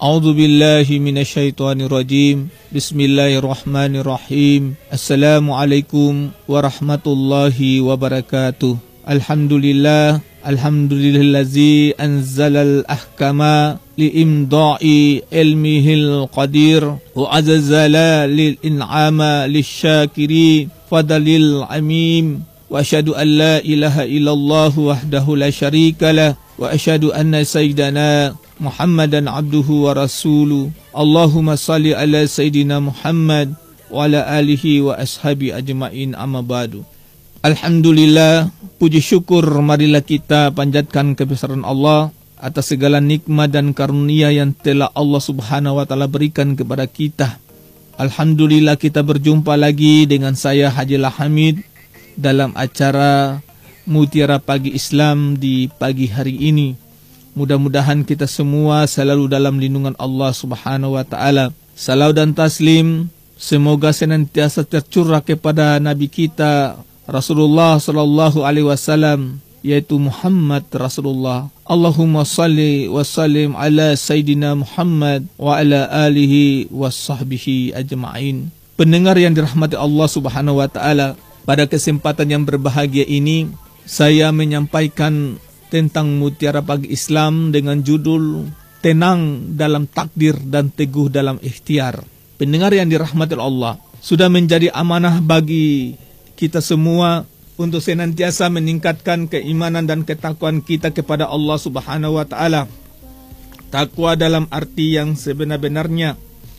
A'udzu billahi minasyaitonir rajim. Bismillahirrahmanirrahim. Assalamualaikum warahmatullahi wabarakatuh. Alhamdulillazi anzalal ahkama liimda'i ilmihil qadir wa azzala lil in'ama lisyakirin fadalil amim wa asyhadu an la ilaha illallah wahdahu la syarikalah wa asyhadu anna sayyidana Muhammadan abduhu wa rasuluh. Allahumma salli ala sayyidina Muhammad wa ala alihi wa ashabi ajma'in, amma ba'du. Alhamdulillah, puji syukur marilah kita panjatkan kebesaran Allah atas segala nikmat dan karunia yang telah Allah Subhanahu wa taala berikan kepada kita. Alhamdulillah kita berjumpa lagi dengan saya Haji Hamid dalam acara Mutiara Pagi Islam di pagi hari ini. Mudah-mudahan kita semua selalu dalam lindungan Allah Subhanahu wa taala. Salawat dan taslim semoga senantiasa tercurah kepada Nabi kita Rasulullah sallallahu alaihi wasallam, yaitu Muhammad Rasulullah. Allahumma salli wa sallim ala Sayyidina Muhammad wa ala alihi wa sahbihi ajma'in. Pendengar yang dirahmati Allah Subhanahu wa taala, pada kesempatan yang berbahagia ini saya menyampaikan tentang Mutiara Pagi Islam dengan judul Tenang dalam Takdir dan Teguh dalam Ikhtiar. Pendengar yang dirahmati Allah, sudah menjadi amanah bagi kita semua untuk senantiasa meningkatkan keimanan dan ketakwaan kita kepada Allah Subhanahu wa taala. Takwa dalam arti yang sebenar-benarnya,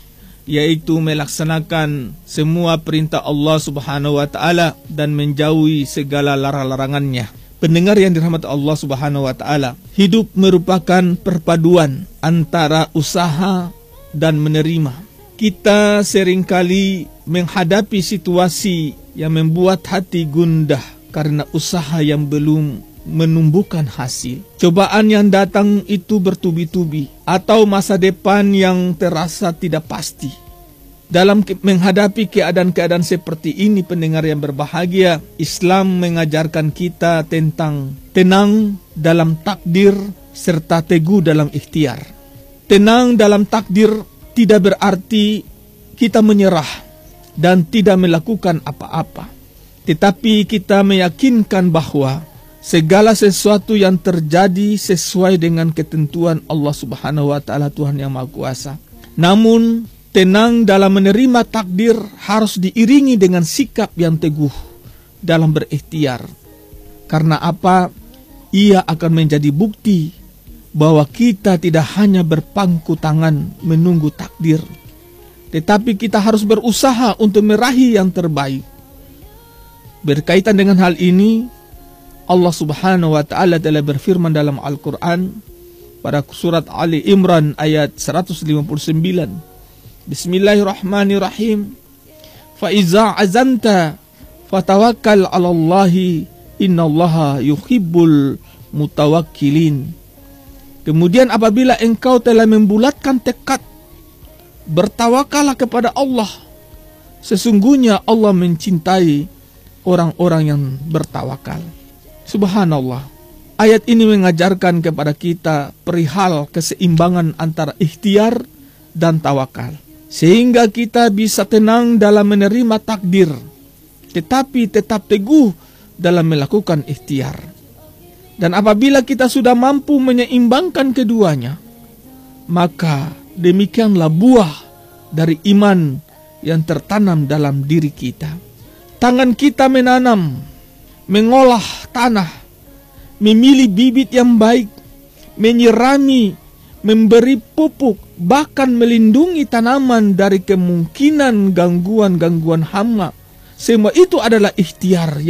yaitu melaksanakan semua perintah Allah Subhanahu wa taala dan menjauhi segala larang-larangannya. Pendengar yang dirahmati Allah Subhanahu wa taala, hidup merupakan perpaduan antara usaha dan menerima. Kita seringkali menghadapi situasi yang membuat hati gundah karena usaha yang belum menumbuhkan hasil. Cobaan yang datang itu bertubi-tubi atau masa depan yang terasa tidak pasti. Dalam menghadapi keadaan-keadaan seperti ini, pendengar yang berbahagia, Islam mengajarkan kita tentang tenang dalam takdir serta teguh dalam ikhtiar. Tenang dalam takdir tidak berarti kita menyerah dan tidak melakukan apa-apa, tetapi kita meyakinkan bahwa segala sesuatu yang terjadi sesuai dengan ketentuan Allah Subhanahu wa taala, Tuhan yang Maha Kuasa. Namun tenang dalam menerima takdir harus diiringi dengan sikap yang teguh dalam berikhtiar. Karena apa? Ia akan menjadi bukti bahwa kita tidak hanya berpangku tangan menunggu takdir, tetapi kita harus berusaha untuk meraih yang terbaik. Berkaitan dengan hal ini, Allah Subhanahu wa taala telah berfirman dalam Al-Quran pada surat Ali Imran ayat 159. Bismillahirrahmanirrahim. Fa iza azamta fatawakkal 'alallahi innallaha yuhibbul mutawakkilin. Kemudian apabila engkau telah membulatkan tekad, bertawakallah kepada Allah. Sesungguhnya Allah mencintai orang-orang yang bertawakal. Subhanallah. Ayat ini mengajarkan kepada kita perihal keseimbangan antara ikhtiar dan tawakal, sehingga kita bisa tenang dalam menerima takdir, tetapi tetap teguh dalam melakukan ikhtiar. Dan apabila kita sudah mampu menyeimbangkan keduanya, maka demikianlah buah dari iman yang tertanam dalam diri kita. Tangan kita menanam, mengolah tanah, memilih bibit yang baik, menyirami, memberi pupuk, bahkan melindungi tanaman dari kemungkinan gangguan-gangguan hama. Semua itu adalah ikhtiar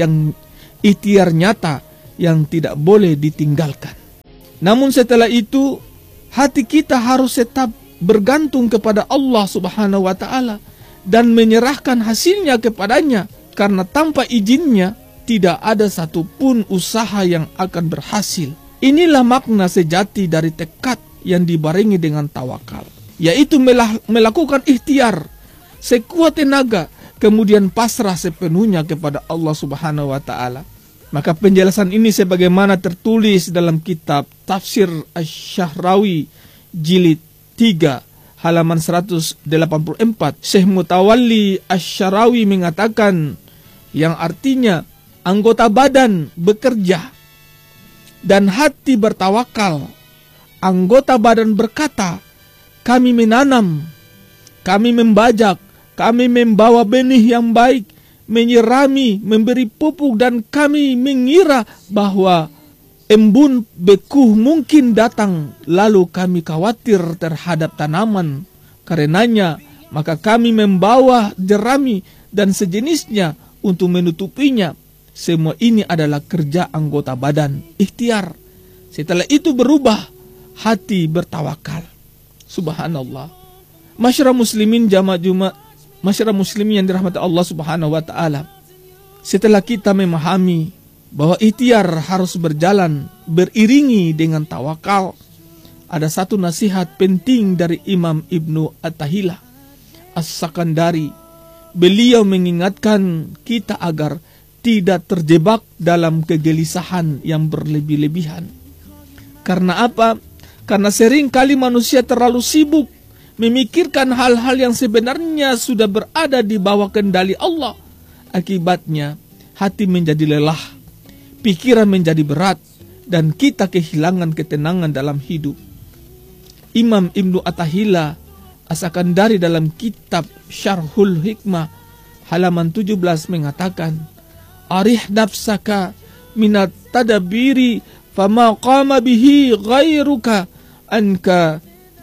nyata yang tidak boleh ditinggalkan. Namun setelah itu, hati kita harus tetap bergantung kepada Allah Subhanahu wa taala dan menyerahkan hasilnya kepadanya, karena tanpa izinnya tidak ada satupun usaha yang akan berhasil. Inilah makna sejati dari tekad yang dibarengi dengan tawakal, yaitu melakukan ikhtiar sekuat tenaga, kemudian pasrah sepenuhnya kepada Allah Subhanahu wa taala. Maka penjelasan ini sebagaimana tertulis dalam kitab Tafsir Asy-Syahrawi jilid 3 halaman 184, Syekh Mutawalli Asy-Syarawi mengatakan, yang artinya anggota badan bekerja dan hati bertawakal. Anggota badan berkata, kami menanam, kami membajak, kami membawa benih yang baik, menyirami, memberi pupuk, dan kami mengira bahwa embun bekuh mungkin datang, lalu kami khawatir terhadap tanaman. Karenanya, maka kami membawa jerami dan sejenisnya untuk menutupinya. Semua ini adalah kerja anggota badan, ikhtiar. Setelah itu berubah, hati bertawakal. Subhanallah. Masyarakat muslimin jamaah Jumat, masyarakat muslimin yang dirahmati Allah Subhanahu wa taala. Setelah kita memahami bahwa ikhtiar harus berjalan beriringi dengan tawakal, ada satu nasihat penting dari Imam Ibnu Attahilah As-Sakandari. Beliau mengingatkan kita agar tidak terjebak dalam kegelisahan yang berlebih-lebihan. Karena apa? Karena sering kali manusia terlalu sibuk memikirkan hal-hal yang sebenarnya sudah berada di bawah kendali Allah. Akibatnya, hati menjadi lelah, pikiran menjadi berat, dan kita kehilangan ketenangan dalam hidup. Imam Ibnu Attahilah As-Sakandari dalam kitab Syarhul Hikmah halaman 17 mengatakan, arih nafsaka minat tadabiri fama qama bihi ghairuka anka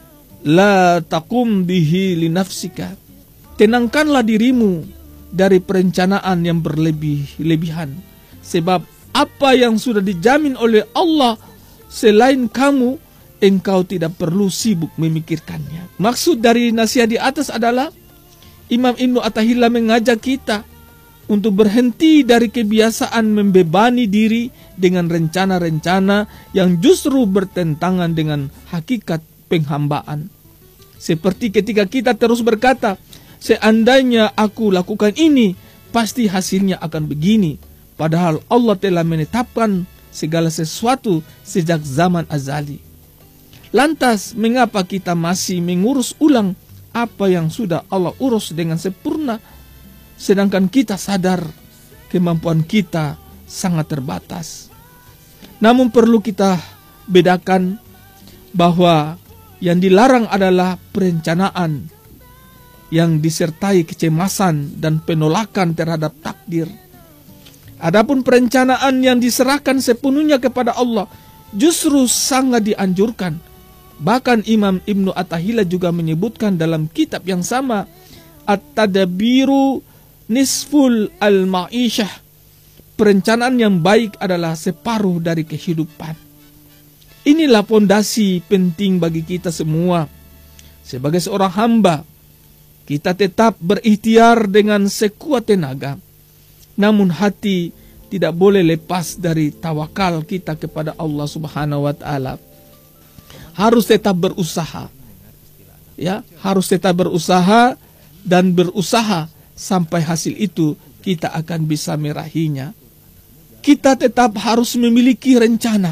la taqum bihi li nafsika. Tenangkanlah dirimu dari perencanaan yang berlebih-lebihan, sebab apa yang sudah dijamin oleh Allah selain kamu, engkau tidak perlu sibuk memikirkannya. Maksud dari nasihat di atas adalah Imam Ibnu Attahilah mengajak kita untuk berhenti dari kebiasaan membebani diri dengan rencana-rencana yang justru bertentangan dengan hakikat penghambaan. Seperti ketika kita terus berkata, seandainya aku lakukan ini, pasti hasilnya akan begini. Padahal Allah telah menetapkan segala sesuatu sejak zaman azali. Lantas, mengapa kita masih mengurus ulang apa yang sudah Allah urus dengan sempurna, sedangkan kita sadar kemampuan kita sangat terbatas? Namun perlu kita bedakan bahwa yang dilarang adalah perencanaan yang disertai kecemasan dan penolakan terhadap takdir. Adapun perencanaan yang diserahkan sepenuhnya kepada Allah justru sangat dianjurkan. Bahkan Imam Ibnu Attahilah juga menyebutkan dalam kitab yang sama, At-Tadabiru Nisful Al-Ma'isyah, perencanaan yang baik adalah separuh dari kehidupan. Inilah pondasi penting bagi kita semua. Sebagai seorang hamba, kita tetap berikhtiar dengan sekuat tenaga. Namun hati tidak boleh lepas dari tawakal kita kepada Allah Subhanahu wa taala. Harus tetap berusaha. Ya, harus tetap berusaha dan berusaha sampai hasil itu kita akan bisa meraihnya. Kita tetap harus memiliki rencana,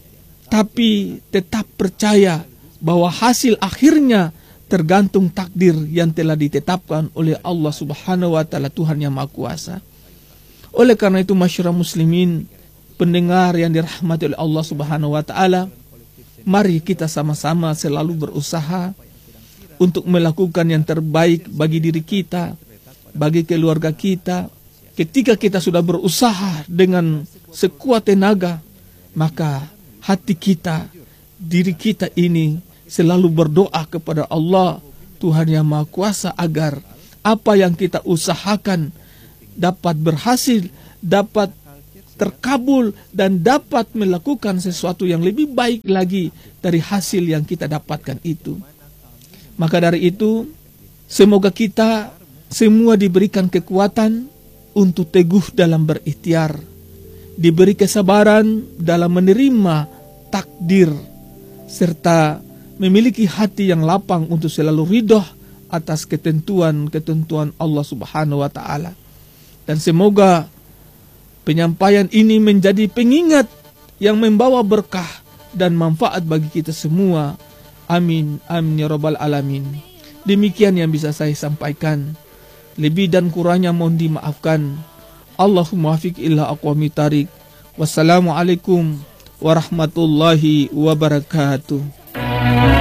tapi tetap percaya bahwa hasil akhirnya tergantung takdir yang telah ditetapkan oleh Allah Subhanahu wa taala, Tuhan yang Maha Kuasa. Oleh karena itu, masyarakat muslimin, pendengar yang dirahmati oleh Allah Subhanahu wa taala, mari kita sama-sama selalu berusaha untuk melakukan yang terbaik bagi diri kita, bagi keluarga kita. Ketika kita sudah berusaha dengan sekuat tenaga, maka hati kita, diri kita ini selalu berdoa kepada Allah, Tuhan yang Maha Kuasa, agar apa yang kita usahakan dapat berhasil, dapat terkabul, dan dapat melakukan sesuatu yang lebih baik lagi dari hasil yang kita dapatkan itu. Maka dari itu, semoga kita semua diberikan kekuatan untuk teguh dalam berikhtiar, diberi kesabaran dalam menerima takdir, serta memiliki hati yang lapang untuk selalu ridho atas ketentuan-ketentuan Allah Subhanahu wa taala. Dan semoga penyampaian ini menjadi pengingat yang membawa berkah dan manfaat bagi kita semua, Amin, amin ya rabbal alamin. Demikian yang bisa saya sampaikan. Lebih dan kurangnya mohon dimaafkan. Allahumma fiq illa aqwami tarik. Wassalamualaikum warahmatullahi wabarakatuh.